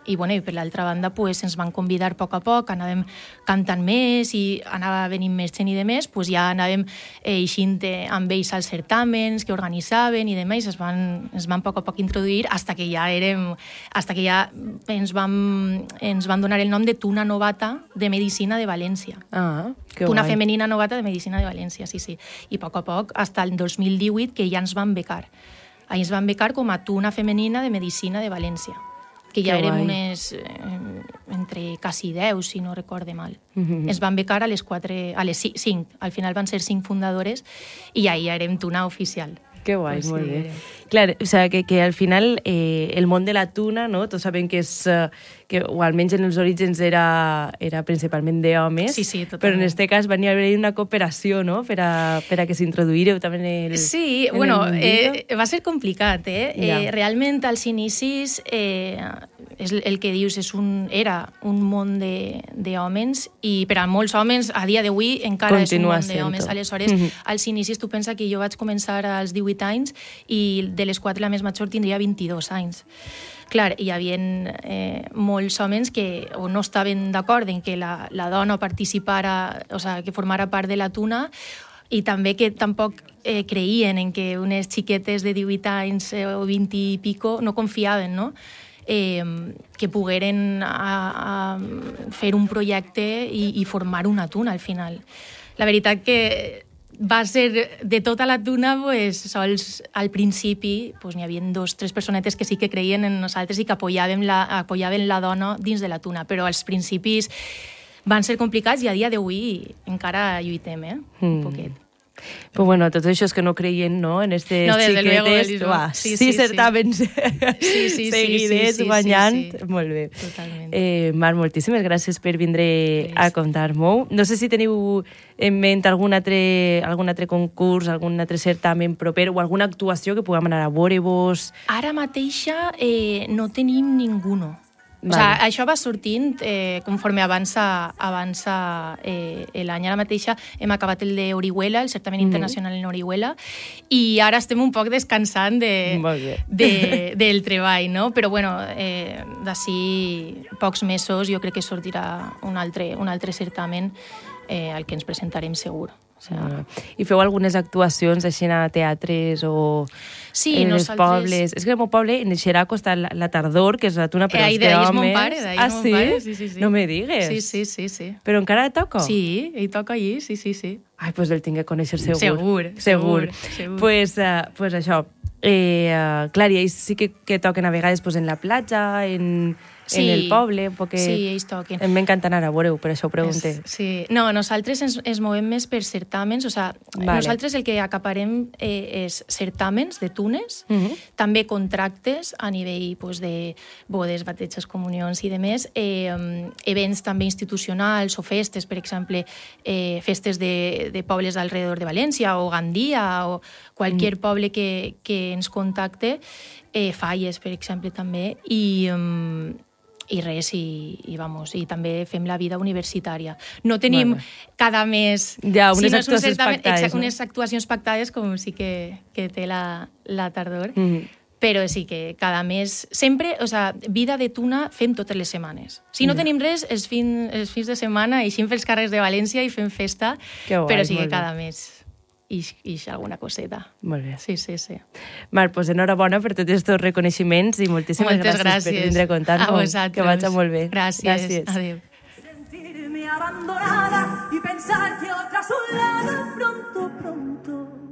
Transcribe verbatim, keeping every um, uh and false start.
i, bueno, i per l'altra banda pues, ens van convidar a poc a poc, anàvem cantant més i anava venint més gent i de més, pues ja anàvem eh, eixint amb ells als certàmens que organitzaven i de més, es van, es van a poc a poc introduir hasta que ja érem, hasta que ja ens vam, ens van donar el nom de Tuna Novata de Medicina de València. Ah, que Tuna guai. Femenina Novata de Medicina de València, sí, sí. I a poc a poc, hasta el dos mil divuit, que ja ens van becar. Ahí ens van becar com a Tuna Femenina de Medicina de València, que ja que érem guai. unes eh, entre quasi deu, si no recorde mal. Mhm. Ens van becar a les quatre, a les cinc, al final van ser cinc fundadores i ahí ja érem Tuna oficial. Que guai, Pues molt sí, bé. era. Clar, o sea, que, que al final eh, el món de la tuna, no? Tots sabem que és, eh, que, o almenys en els orígens era, era principalment d'homes, Sí, sí, totalment. però en aquest cas va haver una cooperació, no?, per a, per a que s'introduïreu també en el Sí, en bueno, el eh, va ser complicat, eh? Ja. eh realment, als inicis, eh, és el que dius, és un, era un món d'homes i per a molts homes, a dia d'avui, encara Continua és un món d'homes. sent-ho. Aleshores, Mhm. als inicis, tu pensa que jo vaig començar als divuit anys i de les quatre la més major tindria vint-i-dos anys. Clar, hi havia eh, molts homes que o no estaven d'acord en que la, la dona participara, o sea, que formara part de la tuna, i també que tampoc eh, creien en que unes xiquetes de divuit anys eh, o vint i pico no confiaven, no? Eh, que pogueren a, a fer un projecte i, i formar una tuna al final. La veritat que va ser de tota la tuna, pues, sols al principi pues, n'hi havia dos o tres personetes que sí que creien en nosaltres i que apoyaven la, apoyaven la dona dins de la tuna, però als principis van ser complicats i a dia d'avui encara lluitem, eh? Un Mm. poquet. Però bueno, tots això que no creien, no?, en aquestes No, desde luego, xiquetes, Elisma. uah, Sí, sí, sí, certàmens Sí, sí, seguidets sí, sí, guanyant, sí, sí. molt bé. Totalment. Eh, Mar, moltíssimes gràcies per vindre Res. a contar-m'ho. No sé si teniu en ment algun altre, algun altre concurs, algun altre certamen proper o alguna actuació que puguem anar a veure-vos. Ara mateixa eh, no tenim ninguno. O Vale. sigui, això va sortint eh, conforme avança, avança eh, l'any. Ara mateixa hem acabat el d'Orihuela, el certamen Mhm. internacional en Orihuela, i ara estem un poc descansant de, Molt bé. de, del treball, no? Però bueno, eh, d'ací pocs mesos jo crec que sortirà un altre, un altre certamen eh, al que ens presentarem segur. O sigui, Ah. I feu algunes actuacions així a teatres o Sí, en els nosaltres- pobles? És que al meu poble, en Xeraco, està la, la Tardor, que és la tuna per Eh, als ahí de ahí és mon homes. pare, d'ahí ah, és mon sí? pare, sí, sí, sí. No me digues. Sí, sí, sí, sí. Però encara toca? Sí, ell toca allí, sí, sí, sí. Ai, doncs el tinc que conèixer segur. Segur, Segur. segur, segur. Pues, uh, pues això. Eh, uh, clar, i ells sí que, que toquen a vegades pues, en la platja, en, Sí. en el poble, perquè Sí, ells toquen. em m'encanta anar a veure-ho, per això ho pregunte. És- Sí. No, nosaltres ens, ens movem més per certàmens, o sea, Vale. nosaltres el que acaparem eh, és certàmens de tunes, Mhm. també contractes a nivell pues, de bodes, bateig, comunions i demés, eh, events també institucionals o festes, per exemple, eh, festes de, de pobles alrededor de València o Gandia o qualsevol mm. poble que, que ens contacte, eh, falles, per exemple, també, i... Um, i res, i, i, vamos, i també fem la vida universitària. No tenim Bueno. cada mes... Ja, unes si no és un actuacions certamen, pactades, exacte, no? unes actuacions pactades com sí que, que té la, la tardor, Mhm. però sí que cada mes... Sempre, o sea, vida de tuna fem totes les setmanes. Si no Ja. tenim res, els, fin, els fins de setmana eixim pels carrers de València i fem festa, Que guai, però sí molt que bé. cada mes ix, ix alguna coseta. Molt bé. Sí, sí, sí. Mar, pues enhorabona per tots aquests reconeixements i moltíssimes Moltes gràcies, per gràcies. vindre a contar-nos. A vosaltres. Que vagi molt bé. Gràcies. Gràcies. Adéu. Sentirme abandonada y pensar que otra a su lado pronto, pronto